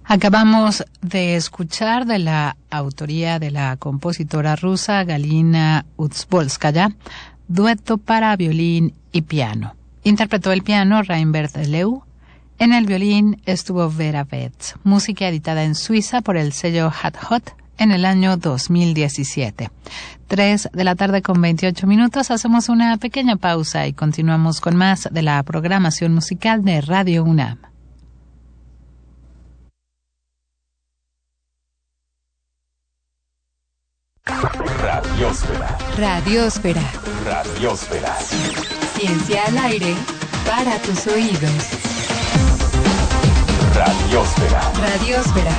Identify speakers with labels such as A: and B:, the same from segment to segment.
A: Acabamos de escuchar de la autoría de la compositora rusa Galina Uzbolskaya, dueto para violín y piano. Interpretó el piano Reinbert Leu. En el violín estuvo Vera Betz, música editada en Suiza por el sello Hat Hot en el año 2017. 3:28 p.m. Hacemos una pequeña pausa y continuamos con más de la programación musical de Radio UNAM.
B: Radiósfera.
C: Radiósfera.
B: Radiósfera.
C: Ciencia al aire para tus oídos.
B: Radiósfera.
C: Radiósfera.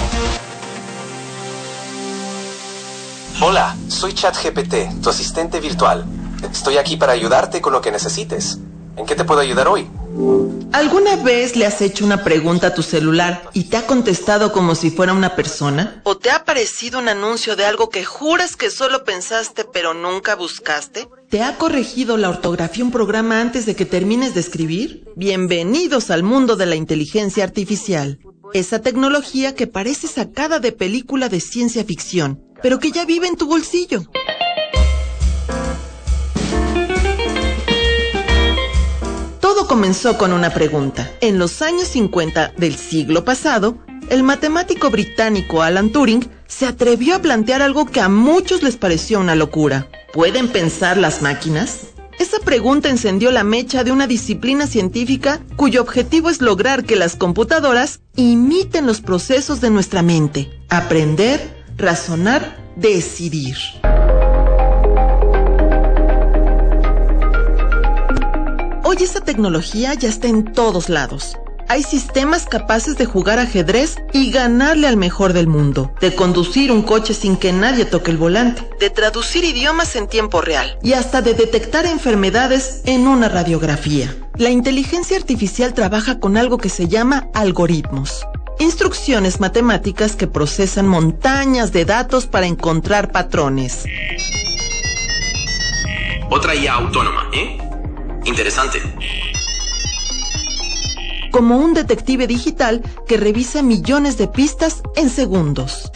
D: Hola, soy ChatGPT, tu asistente virtual. Estoy aquí para ayudarte con lo que necesites. ¿En qué te puedo ayudar hoy?
E: ¿Alguna vez le has hecho una pregunta a tu celular y te ha contestado como si fuera una persona? ¿O te ha aparecido un anuncio de algo que juras que solo pensaste pero nunca buscaste? ¿Te ha corregido la ortografía un programa antes de que termines de escribir? Bienvenidos al mundo de la inteligencia artificial. Esa tecnología que parece sacada de película de ciencia ficción, pero que ya vive en tu bolsillo. Todo comenzó con una pregunta. En los años 50 del siglo pasado, el matemático británico Alan Turing se atrevió a plantear algo que a muchos les pareció una locura. ¿Pueden pensar las máquinas? Esa pregunta encendió la mecha de una disciplina científica cuyo objetivo es lograr que las computadoras imiten los procesos de nuestra mente. Aprender, razonar, decidir. Hoy esa tecnología ya está en todos lados. Hay sistemas capaces de jugar ajedrez y ganarle al mejor del mundo, de conducir un coche sin que nadie toque el volante, de traducir idiomas en tiempo real y hasta de detectar enfermedades en una radiografía. La inteligencia artificial trabaja con algo que se llama algoritmos. Instrucciones matemáticas que procesan montañas de datos para encontrar patrones.
D: Otra IA autónoma, ¿eh? Interesante.
E: Como un detective digital que revisa millones de pistas en segundos.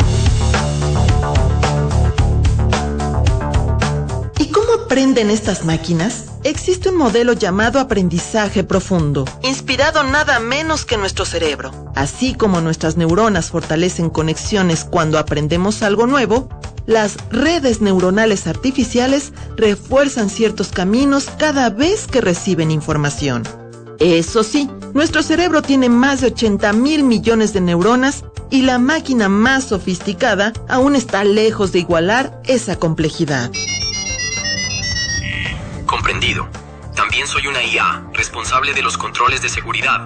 E: ¿Y cómo aprenden estas máquinas? Existe un modelo llamado aprendizaje profundo, inspirado nada menos que en nuestro cerebro. Así como nuestras neuronas fortalecen conexiones cuando aprendemos algo nuevo, las redes neuronales artificiales refuerzan ciertos caminos cada vez que reciben información. Eso sí, nuestro cerebro tiene más de 80,000 millones de neuronas y la máquina más sofisticada aún está lejos de igualar esa complejidad.
D: Comprendido. También soy una IA, responsable de los controles de seguridad.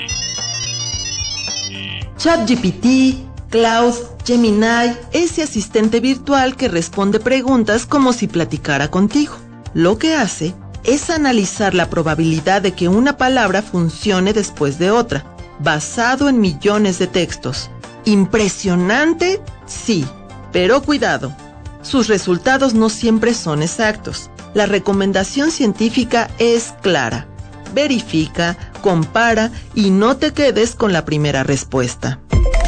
E: ChatGPT, Cloud, Gemini, ese asistente virtual que responde preguntas como si platicara contigo. Lo que hace es analizar la probabilidad de que una palabra funcione después de otra, basado en millones de textos. ¿Impresionante? Sí, pero cuidado. Sus resultados no siempre son exactos. La recomendación científica es clara. Verifica, compara y no te quedes con la primera respuesta.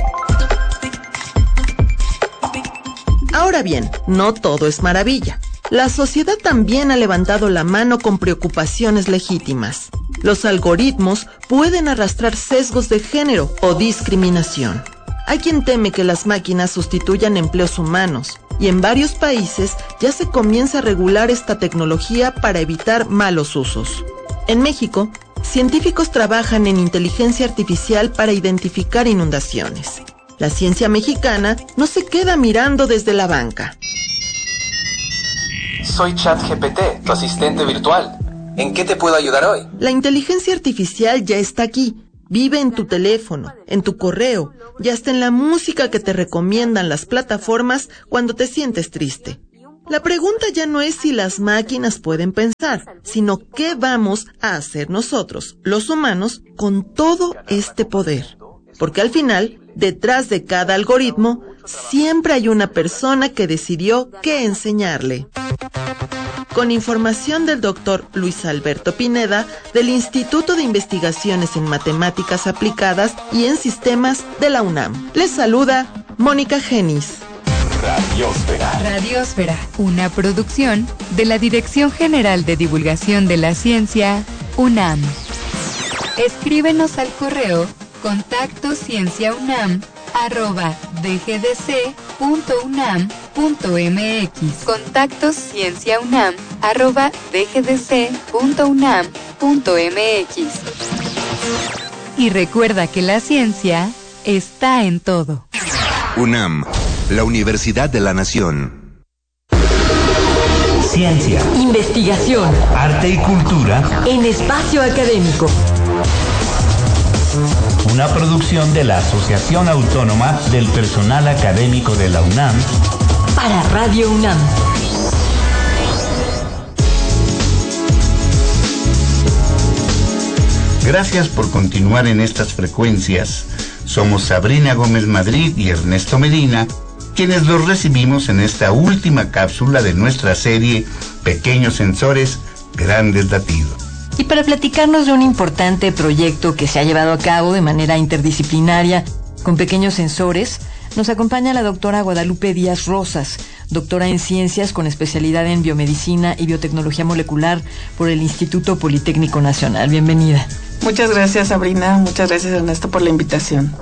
E: Ahora bien, no todo es maravilla. La sociedad también ha levantado la mano con preocupaciones legítimas. Los algoritmos pueden arrastrar sesgos de género o discriminación. Hay quien teme que las máquinas sustituyan empleos humanos, y en varios países ya se comienza a regular esta tecnología para evitar malos usos. En México, científicos trabajan en inteligencia artificial para identificar inundaciones. La ciencia mexicana no se queda mirando desde la banca.
D: Soy ChatGPT, tu asistente virtual. ¿En qué te puedo ayudar hoy?
E: La inteligencia artificial ya está aquí. Vive en tu teléfono, en tu correo, y hasta en la música que te recomiendan las plataformas cuando te sientes triste. La pregunta ya no es si las máquinas pueden pensar, sino qué vamos a hacer nosotros, los humanos, con todo este poder. Porque al final, detrás de cada algoritmo, siempre hay una persona que decidió qué enseñarle. con información del doctor Luis Alberto Pineda del Instituto de Investigaciones en Matemáticas Aplicadas y en Sistemas de la UNAM. Les saluda Mónica Genis.
B: Radiósfera.
C: Radiósfera, una producción de la Dirección General de Divulgación de la Ciencia, UNAM. Escríbenos al correo contactoscienciaunam@dgdc.unam.mx. contactoscienciaunam@dgdc.unam.mx. Y recuerda que la ciencia está en todo.
F: UNAM, la Universidad de la Nación.
G: Ciencia,
H: investigación,
G: arte y cultura
H: en espacio académico.
G: Una producción de la Asociación Autónoma del Personal Académico de la UNAM
H: para Radio UNAM.
I: Gracias por continuar en estas frecuencias. Somos Sabrina Gómez Madrid y Ernesto Medina, quienes los recibimos en esta última cápsula de nuestra serie Pequeños Sensores, Grandes Latidos.
H: Y para platicarnos de un importante proyecto que se ha llevado a cabo de manera interdisciplinaria con pequeños sensores, nos acompaña la doctora Guadalupe Díaz Rosas, doctora en Ciencias con especialidad en Biomedicina y Biotecnología Molecular por el Instituto Politécnico Nacional. Bienvenida.
J: Muchas gracias, Sabrina. Muchas gracias, Ernesto, por la invitación.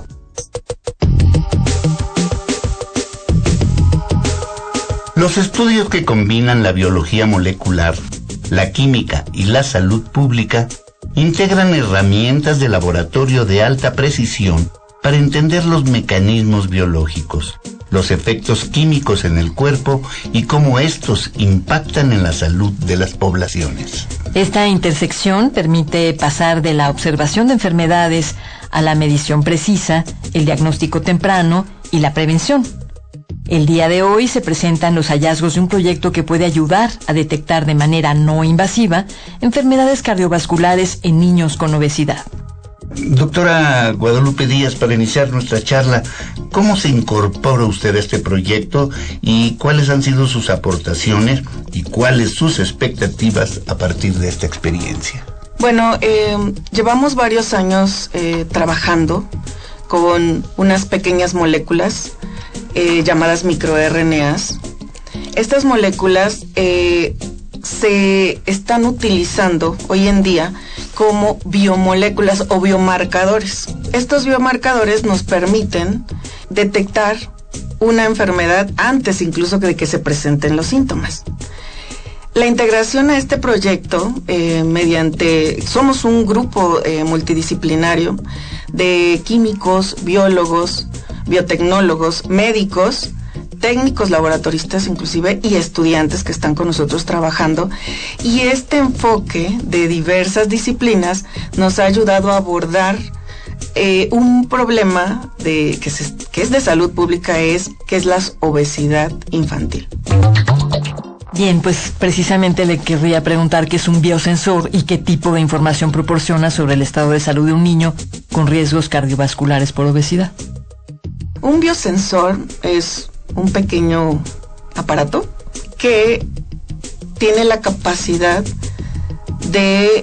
I: Los estudios que combinan la biología molecular, la química y la salud pública integran herramientas de laboratorio de alta precisión para entender los mecanismos biológicos, los efectos químicos en el cuerpo y cómo estos impactan en la salud de las poblaciones.
H: Esta intersección permite pasar de la observación de enfermedades a la medición precisa, el diagnóstico temprano y la prevención. El día de hoy se presentan los hallazgos de un proyecto que puede ayudar a detectar de manera no invasiva enfermedades cardiovasculares en niños con obesidad.
I: Doctora Guadalupe Díaz, para iniciar nuestra charla, ¿cómo se incorpora usted a este proyecto y cuáles han sido sus aportaciones y cuáles sus expectativas a partir de esta experiencia?
J: Bueno, llevamos varios años trabajando con unas pequeñas moléculas llamadas microRNAs. Estas moléculas se están utilizando hoy en día como biomoléculas o biomarcadores. Estos biomarcadores nos permiten detectar una enfermedad antes incluso de que se presenten los síntomas. La integración a este proyecto somos un grupo multidisciplinario de químicos, biólogos, biotecnólogos, médicos, técnicos laboratoristas inclusive y estudiantes que están con nosotros trabajando, y este enfoque de diversas disciplinas nos ha ayudado a abordar un problema que es de salud pública, que es la obesidad infantil.
H: Bien, pues precisamente le querría preguntar qué es un biosensor y qué tipo de información proporciona sobre el estado de salud de un niño con riesgos cardiovasculares por obesidad.
J: Un biosensor es un pequeño aparato que tiene la capacidad de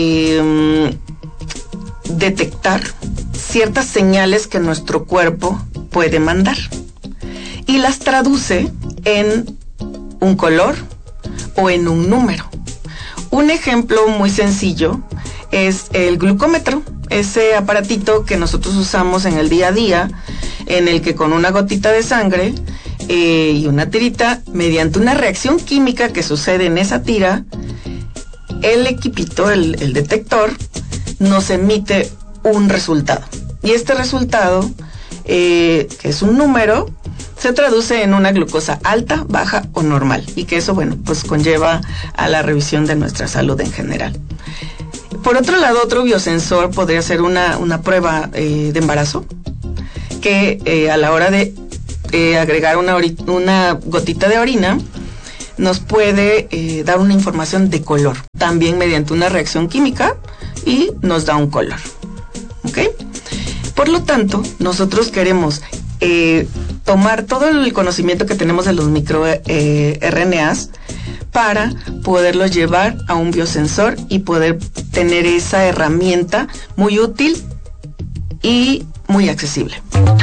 J: detectar ciertas señales que nuestro cuerpo puede mandar y las traduce en un color o en un número. Un ejemplo muy sencillo es el glucómetro, ese aparatito que nosotros usamos en el día a día, en el que con una gotita de sangre y una tirita, mediante una reacción química que sucede en esa tira, el equipito, el detector, nos emite un resultado. Y este resultado, que es un número, se traduce en una glucosa alta, baja o normal. Y que eso, bueno, pues conlleva a la revisión de nuestra salud en general. Por otro lado, otro biosensor podría ser una prueba de embarazo, que a la hora de agregar una gotita de orina, nos puede dar una información de color, también mediante una reacción química, y nos da un color. ¿Ok? Por lo tanto, nosotros queremos tomar todo el conocimiento que tenemos de los microRNAs para poderlos llevar a un biosensor y poder tener esa herramienta muy útil y muy accesible.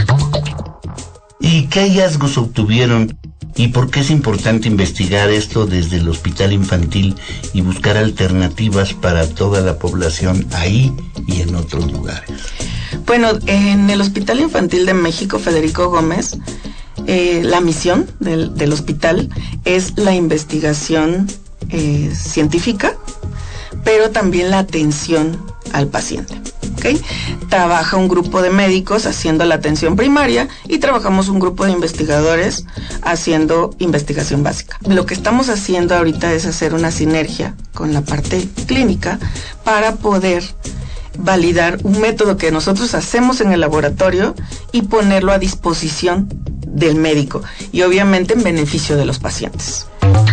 I: ¿Y qué hallazgos obtuvieron? ¿Y por qué es importante investigar esto desde el hospital infantil y buscar alternativas para toda la población ahí y en otros lugares?
J: Bueno, en el Hospital Infantil de México, Federico Gómez, la misión del hospital es la investigación científica, pero también la atención al paciente. ¿Okay? Trabaja un grupo de médicos haciendo la atención primaria y trabajamos un grupo de investigadores haciendo investigación básica. Lo que estamos haciendo ahorita es hacer una sinergia con la parte clínica para poder validar un método que nosotros hacemos en el laboratorio y ponerlo a disposición del médico y obviamente en beneficio de los pacientes.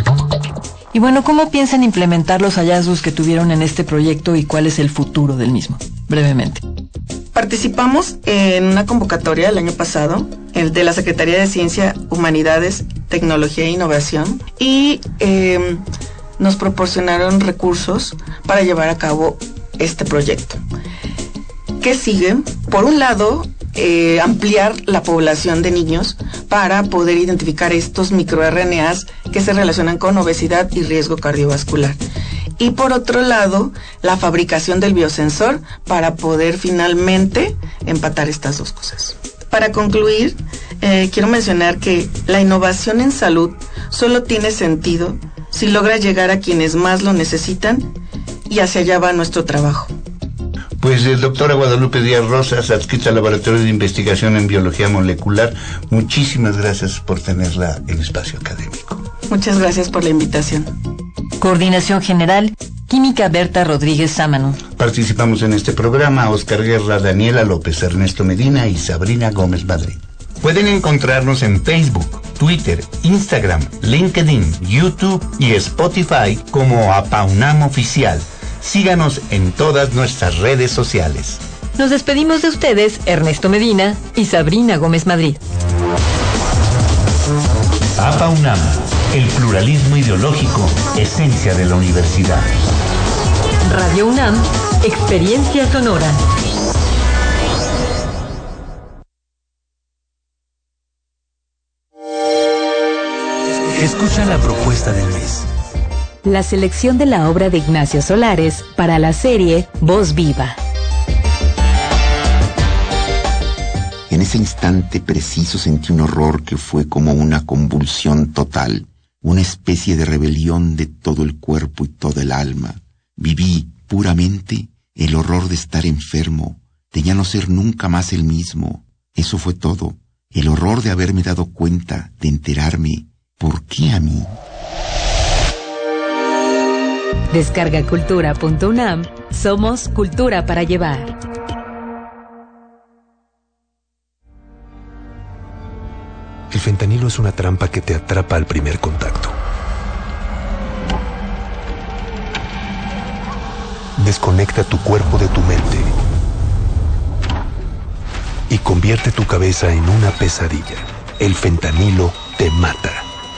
H: Y bueno, ¿cómo piensan implementar los hallazgos que tuvieron en este proyecto y cuál es el futuro del mismo? Brevemente.
J: Participamos en una convocatoria el año pasado, el de la Secretaría de Ciencia, Humanidades, Tecnología e Innovación, y nos proporcionaron recursos para llevar a cabo este proyecto. ¿Qué sigue? Por un lado, ampliar la población de niños para poder identificar estos microRNAs que se relacionan con obesidad y riesgo cardiovascular. Y por otro lado, la fabricación del biosensor para poder finalmente empatar estas dos cosas. Para concluir, quiero mencionar que la innovación en salud solo tiene sentido si logra llegar a quienes más lo necesitan y hacia allá va nuestro trabajo.
I: Pues doctora Guadalupe Díaz Rosas, adscrita al Laboratorio de Investigación en Biología Molecular, muchísimas gracias por tenerla en Espacio Académico.
J: Muchas gracias por la invitación.
H: Coordinación General, Química Berta Rodríguez Sámano.
I: Participamos en este programa Oscar Guerra, Daniela López, Ernesto Medina y Sabrina Gómez Madrid. Pueden encontrarnos en Facebook, Twitter, Instagram, LinkedIn, YouTube y Spotify como APAUNAM Oficial. Síganos en todas nuestras redes sociales.
H: Nos despedimos de ustedes, Ernesto Medina y Sabrina Gómez Madrid.
G: APAUNAM, el pluralismo ideológico, esencia de la universidad.
H: Radio UNAM, experiencia sonora.
F: Escucha la propuesta del mes.
C: La selección de la obra de Ignacio Solares para la serie Voz Viva.
K: En ese instante preciso sentí un horror que fue como una convulsión total, una especie de rebelión de todo el cuerpo y toda el alma. Viví puramente el horror de estar enfermo, de ya no ser nunca más el mismo. Eso fue todo, el horror de haberme dado cuenta, de enterarme. ¿Por qué a mí?
C: Descarga cultura.unam. Somos cultura para llevar.
L: El fentanilo es una trampa que te atrapa al primer contacto. Desconecta tu cuerpo de tu mente y convierte tu cabeza en una pesadilla. El fentanilo te mata.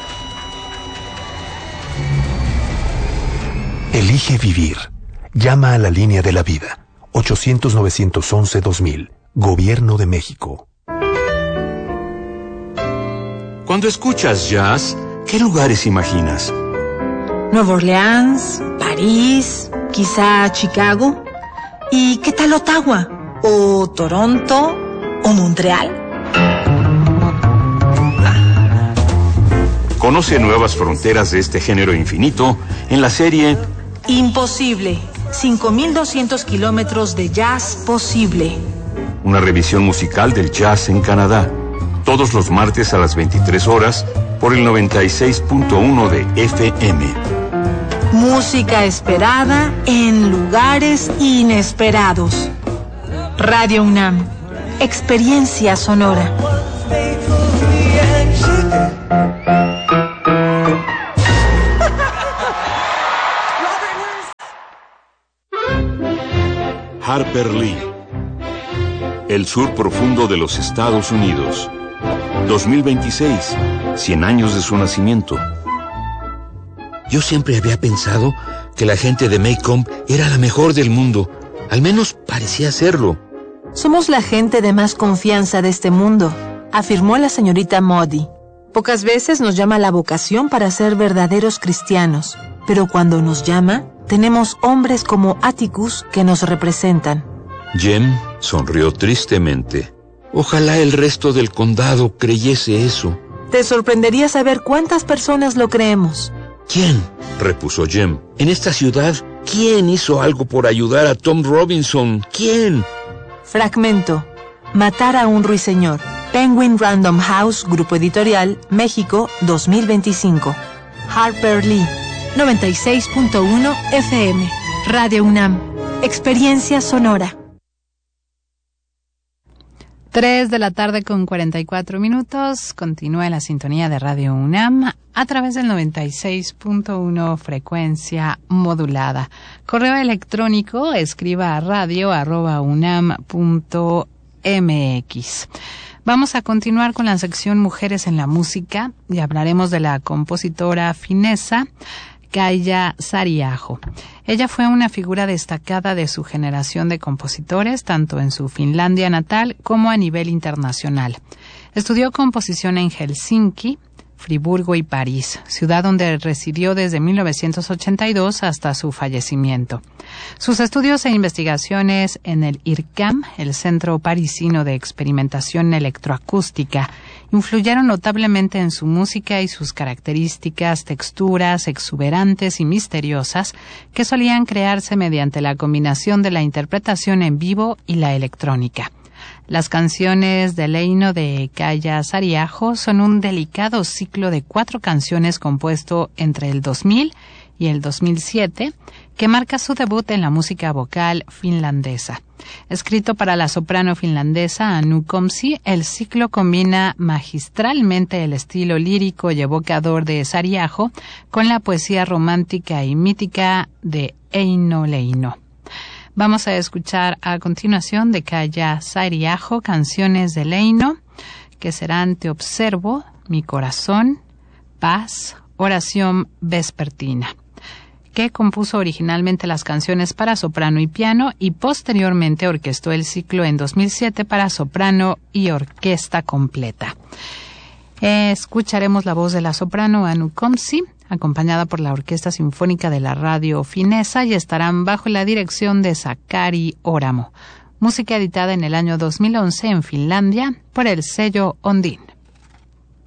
L: Elige vivir. Llama a la línea de la vida. 800-911-2000. Gobierno de México.
B: Cuando escuchas jazz, ¿qué lugares imaginas?
M: Nueva Orleans, París, quizá Chicago. ¿Y qué tal Ottawa? ¿O Toronto? ¿O Montreal?
B: Conoce nuevas fronteras de este género infinito en la serie
M: Imposible. 5.200 kilómetros de jazz posible.
B: Una revisión musical del jazz en Canadá. Todos los martes a las 23 horas por el 96.1 de FM.
M: Música esperada en lugares inesperados. Radio UNAM. Experiencia sonora.
B: Harper Lee. El sur profundo de los Estados Unidos. 2026, 100 años de su nacimiento.
N: Yo siempre había pensado que la gente de Maycomb era la mejor del mundo. Al menos parecía serlo.
M: Somos la gente de más confianza de este mundo, afirmó la señorita Modi. Pocas veces nos llama la vocación para ser verdaderos cristianos, pero cuando nos llama, tenemos hombres como Atticus que nos representan.
N: Jem sonrió tristemente. Ojalá el resto del condado creyese eso.
M: Te sorprendería saber cuántas personas lo creemos.
N: ¿Quién?, repuso Jem. En esta ciudad, ¿quién hizo algo por ayudar a Tom Robinson? ¿Quién?
M: Fragmento. Matar a un ruiseñor. Penguin Random House, Grupo Editorial, México, 2025. Harper Lee. 96.1 FM. Radio UNAM. Experiencia sonora.
A: 3 de la tarde con 44 minutos. Continúa en la sintonía de Radio UNAM a través del 96.1 frecuencia modulada. Correo electrónico, escriba a radio@unam.mx. Vamos a continuar con la sección Mujeres en la Música y hablaremos de la compositora finesa Kaija Saariaho. Ella fue una figura destacada de su generación de compositores, tanto en su Finlandia natal como a nivel internacional. Estudió composición en Helsinki, Friburgo y París, ciudad donde residió desde 1982 hasta su fallecimiento. Sus estudios e investigaciones en el IRCAM, el Centro Parisino de Experimentación Electroacústica, influyeron notablemente en su música y sus características, texturas exuberantes y misteriosas que solían crearse mediante la combinación de la interpretación en vivo y la electrónica. Las canciones de Leino de Kaija Saariaho son un delicado ciclo de 4 canciones compuesto entre el 2000 y el 2007, que marca su debut en la música vocal finlandesa. Escrito para la soprano finlandesa Anu Komsi, el ciclo combina magistralmente el estilo lírico y evocador de Saariaho con la poesía romántica y mítica de Eino Leino. Vamos a escuchar a continuación de Kaija Saariaho canciones de Leino, que serán Te observo, Mi corazón, Paz, Oración vespertina, que compuso originalmente las canciones para soprano y piano y posteriormente orquestó el ciclo en 2007 para soprano y orquesta completa. Escucharemos la voz de la soprano Anu Komsi, acompañada por la Orquesta Sinfónica de la Radio Finesa, y estarán bajo la dirección de Sakari Oramo. Música editada en el año 2011 en Finlandia por el sello Ondine.